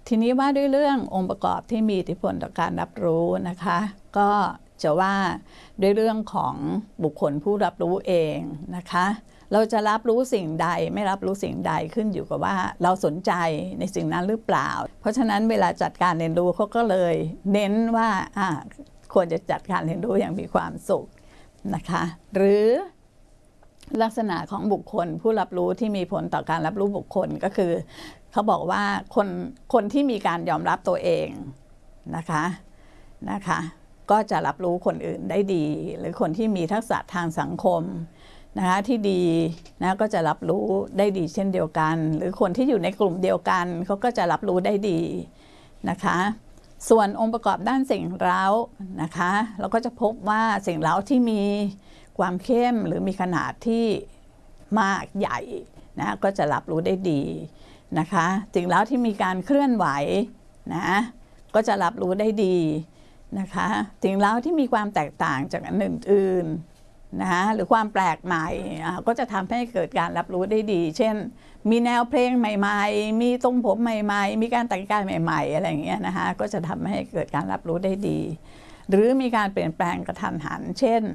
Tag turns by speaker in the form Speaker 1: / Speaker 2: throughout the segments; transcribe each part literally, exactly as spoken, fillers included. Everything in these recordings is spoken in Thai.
Speaker 1: ทีนี้ว่าด้วยเรื่ององค์ประกอบที่มีอิทธิพลต่อการรับรู้นะคะก็จะว่าด้วยเรื่องของบุคคลผู้รับรู้เองนะคะเราจะรับรู้สิ่งใดไม่รับรู้สิ่งใดขึ้นอยู่กับว่าเราสนใจในสิ่งนั้นหรือเปล่าเพราะฉะนั้นเวลาจัดการเรียนรู้เขาก็เลยเน้นว่าอ่าควรจะจัดการเรียนรู้อย่างมีความสุขนะคะหรือลักษณะของบุคคลผู้รับรู้ที่มีผลต่อการรับรู้บุคคลก็คือเขาบอกว่าคนคนที่มีการยอมรับตัวเองนะคะนะคะก็จะรับรู้คนอื่นได้ดีหรือคนที่มีทักษะทางสังคมนะคะที่ดีนะก็จะรับรู้ได้ดีเช่นเดียวกันหรือคนที่อยู่ในกลุ่มเดียวกันเขาก็จะรับรู้ได้ดีนะคะส่วนองค์ประกอบด้านสิ่งเร้านะคะเราก็จะพบว่าสิ่งเร้าที่มีความเข้มหรือมีขนาดที่มากใหญ่นะก็จะรับรู้ได้ดีนะคะสิ่งเร้าที่มีการเคลื่อนไหวนะก็จะรับรู้ได้ดีนะคะสิ่งเร้าที่มีความแตกต่างจากอันอื่นๆนะคะหรือความแปลกใหม่ก็จะทำให้เกิดการรับรู้ได้ดีเช่นมีแนวเพลงใหม่ๆมีทรงผมใหม่ๆมีการแต่งกายใหม่ๆอะไรอย่างเงี้ยนะคะก็จะทำให้เกิดการรับรู้ได้ดีหรือมีการเปลี่ยนแปลงกระทันหันเช่น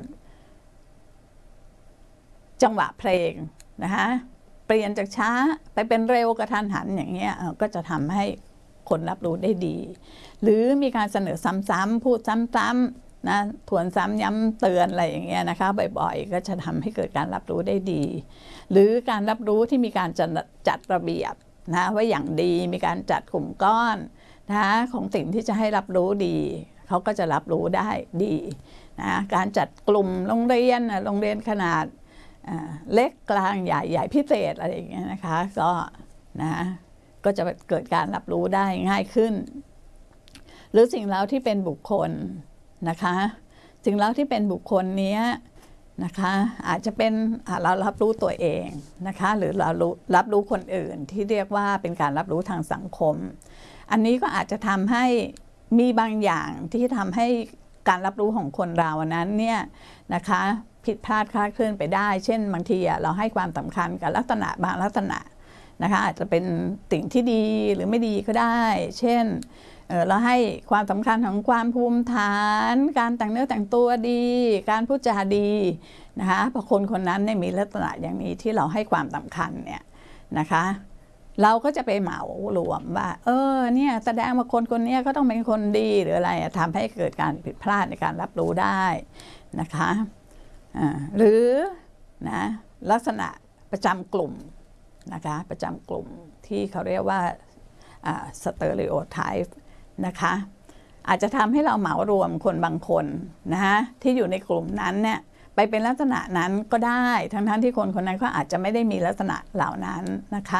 Speaker 1: จังหวะเพลงนะคะเปลี่ยนจากช้าไปเป็นเร็วกระทันหันอย่างเงี้ยก็จะทำให้คนรับรู้ได้ดีหรือมีการเสนอซ้ำๆพูดซ้ำๆนะทวนซ้ำย้ำเตือนอะไรอย่างเงี้ยนะคะบ่อยๆก็จะทำให้เกิดการรับรู้ได้ดีหรือการรับรู้ที่มีการจัดจัดระเบียบนะว่าอย่างดีมีการจัดกลุ่มก้อนนะของสิ่งที่จะให้รับรู้ดีเขาก็จะรับรู้ได้ดีนะการจัดกลุ่มโรงเรียนโรงเรียนขนาดเล็กกลางใหญ่ใหญ่พิเศษอะไรอย่างเงี้ยนะคะก็นะก็จะเกิดการรับรู้ได้ง่ายขึ้นหรือสิ่งเร้าที่เป็นบุคคลนะคะสิ่งเร้าที่เป็นบุคคลนี้นะคะอาจจะเป็นเรารับรู้ตัวเองนะคะหรือเรารับรู้คนอื่นที่เรียกว่าเป็นการรับรู้ทางสังคมอันนี้ก็อาจจะทำให้มีบางอย่างที่ทำให้การรับรู้ของคนเรานั้นเนี่ยนะคะผิดพลาดคลาดเคลื่อนไปได้เช่นบางทีเราให้ความสำคัญกับลักษณะบางลักษณะนะคะอาจจะเป็นสิ่งที่ดีหรือไม่ดีก็ได้เช่น เ, เราให้ความสำคัญของความภูมิฐานการแต่งเนื้อแต่งตัวดีการพูดจาดีนะคะพอคนคนนั้นเนี่ยมีลักษณะอย่างนี้ที่เราให้ความสำคัญเนี่ยนะคะเราก็จะไปเหมารวมว่าเออเนี่ยแสดงว่าคนคนนี้ก็ต้องเป็นคนดีหรืออะไรทำให้เกิดการผิดพลาดในการรับรู้ได้นะคะหรือนะลักษณะประจำกลุ่มนะคะประจำกลุ่มที่เขาเรียกว่าสเตอริโอไทป์นะคะอาจจะทำให้เราเหมารวมคนบางคนนะที่อยู่ในกลุ่มนั้นเนี่ยไปเป็นลักษณะนั้นก็ได้ทั้งๆที่คนคนนั้นก็อาจจะไม่ได้มีลักษณะเหล่านั้นนะคะ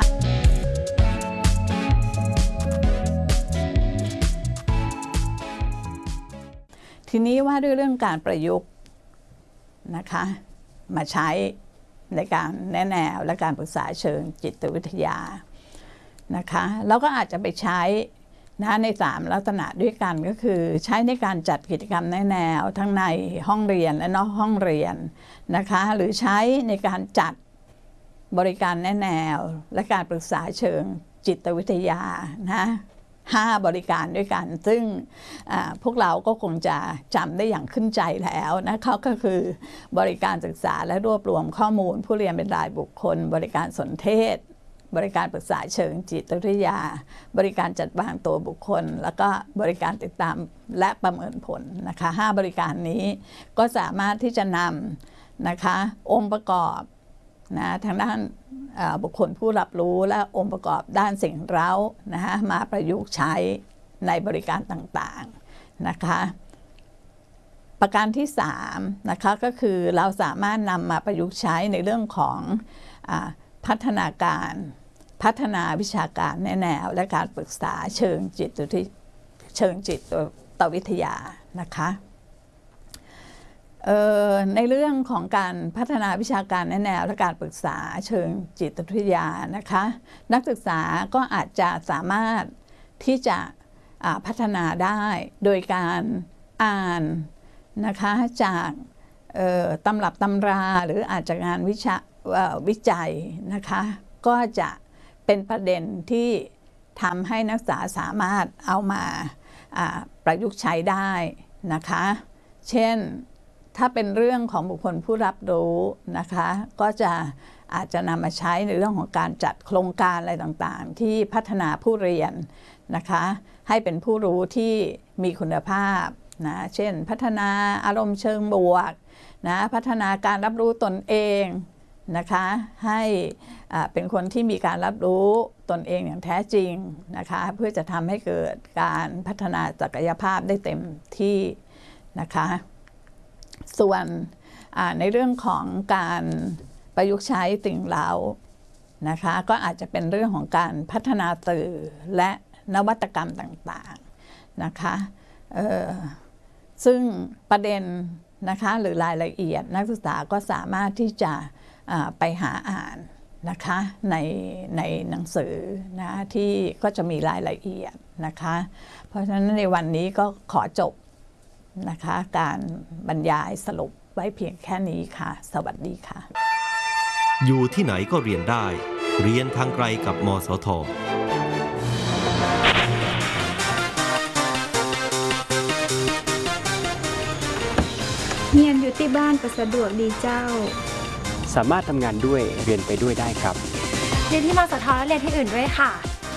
Speaker 1: ทีนี้ว่าด้วยเรื่องการประยุกต์นะคะมาใช้ในการแนะแนวและการปรึกษาเชิงจิตวิทยานะคะแล้วก็อาจจะไปใช้นะในสามลักษณะด้วยกันก็คือใช้ในการจัดกิจกรรมแนะแนวทั้งในห้องเรียนและนอกห้องเรียนนะคะหรือใช้ในการจัดบริการแนะแนวและการปรึกษาเชิงจิตวิทยานะห้าบริการด้วยกันซึ่งพวกเราก็คงจะจำได้อย่างขึ้นใจแล้วนะคะก็คือบริการศึกษาและรวบรวมข้อมูลผู้เรียนเป็นรายบุคคลบริการสนเทศบริการปรึกษาเชิงจิตวิทยาบริการจัดวางตัวบุคคลแล้วก็บริการติดตามและประเมินผลนะคะห้าบริการนี้ก็สามารถที่จะนำนะคะองค์ประกอบนะทางด้านบุคคลผู้รับรู้และองค์ประกอบด้านสิ่งเร้านะคะมาประยุกต์ใช้ในบริการต่างๆนะคะประการที่สามนะคะก็คือเราสามารถนำมาประยุกต์ใช้ในเรื่องของอ่าพัฒนาการพัฒนาวิชาการแนะแนวและการปรึกษาเชิงจิตวิเชิงจิตวิทยานะคะในเรื่องของการพัฒนาวิชาการแนะแนวและการปรึกษาเชิงจิตวิทยานะคะนักศึกษาก็อาจจะสามารถที่จะพัฒนาได้โดยการอ่านนะคะจากตำรับตำราหรืออาจจะงานวิชาวิจัยนะคะก็จะเป็นประเด็นที่ทำให้นักศึกษาสามารถเอามาประยุกต์ใช้ได้นะคะเช่นถ้าเป็นเรื่องของบุคคลผู้รับรู้นะคะก็จะอาจจะนำมาใช้ในเรื่องของการจัดโครงการอะไรต่างๆที่พัฒนาผู้เรียนนะคะให้เป็นผู้รู้ที่มีคุณภาพนะเช่นพัฒนาอารมณ์เชิงบวกนะพัฒนาการรับรู้ตนเองนะคะให้เป็นคนที่มีการรับรู้ตนเองอย่างแท้จริงนะคะเพื่อจะทำให้เกิดการพัฒนาศักยภาพได้เต็มที่นะคะส่วนในเรื่องของการประยุกต์ใช้สิ่งเหล่านะคะก็อาจจะเป็นเรื่องของการพัฒนาสื่อและนวัตกรรมต่างๆนะคะซึ่งประเด็นนะคะหรือรายละเอียดนักศึกษาก็สามารถที่จะไปหาอ่านนะคะในในหนังสือนะที่ก็จะมีรายละเอียดนะคะเพราะฉะนั้นในวันนี้ก็ขอจบนะคะการบรรยายสรุปไว้เพียงแค่นี้ค่ะสวัสดีค่ะ
Speaker 2: อยู่ที่ไหนก็เรียนได้เรียนทางไกลกับมสท.
Speaker 3: เรียนอยู่ที่บ้านก็สะดวกดีเจ้า
Speaker 4: สามารถทำงานด้วยเรียนไปด้วยได้ครับ
Speaker 5: เรียนที่มสท.และเรียนที่อื่นด้วยค่ะ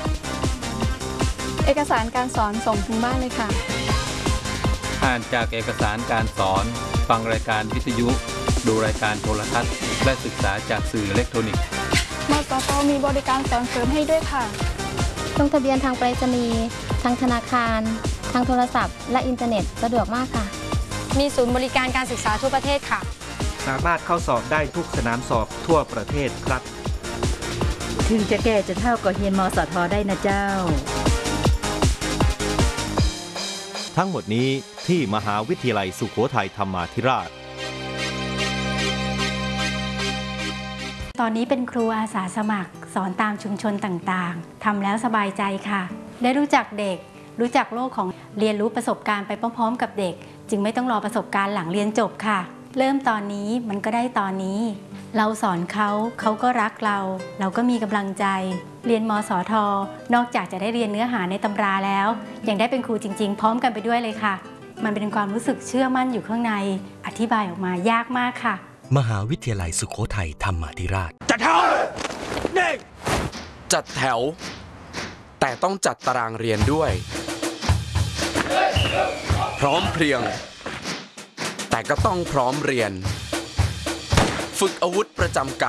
Speaker 5: เอกสารการสอนส่งถึงบ้านเลยค่ะ
Speaker 6: อ่านจากเอกสารการสอนฟังรายการวิทยุดูรายการโทรทัศน์และศึกษาจากสื่ออิเล็กทรอนิกส์
Speaker 5: มสท.มีบริการสอนเสริมให้ด้วยค่ะ
Speaker 7: ลงทะเบียนทางไปรษณีย์ทางธนาคารทางโทรศัพท์และอินเทอร์เน็ตสะดวกมากค่ะ
Speaker 5: มีศูนย์บริการการศึกษาทั่วประเทศค่ะ
Speaker 8: สามารถเข้าสอบได้ทุกสนามสอบทั่วประเทศครับ
Speaker 9: ถึงจะแก่จะเท่ากับเรียนมสท.ได้นะเจ้า
Speaker 2: ทั้งหมดนี้ที่มหาวิทยาลัยสุโขทัยธรรมาธิราช
Speaker 10: ตอนนี้เป็นครูอาสาสมัครสอนตามชุมชนต่างๆทำแล้วสบายใจค่ะได้รู้จักเด็กรู้จักโลกของเรียนรู้ประสบการณ์ไปพร้อมๆกับเด็กจึงไม่ต้องรอประสบการณ์หลังเรียนจบค่ะเริ่มตอนนี้มันก็ได้ตอนนี้เราสอนเขาเขาก็รักเราเราก็มีกำลังใจเรียนมสท.นอกจากจะได้เรียนเนื้อหาในตำราแล้วยังได้เป็นครูจริงๆพร้อมกันไปด้วยเลยค่ะมันเป็นความรู้สึกเชื่อมั่นอยู่ข้างในอธิบายออกมายากมากค่ะ
Speaker 11: มหาวิทยาลัยสุโขทัยธรรมาธิราช
Speaker 12: จัดแถวนี่จัดแถวแต่ต้องจัดตารางเรียนด้วยพร้อมเพรียงแต่ก็ต้องพร้อมเรียนฝึกอาวุธประจำก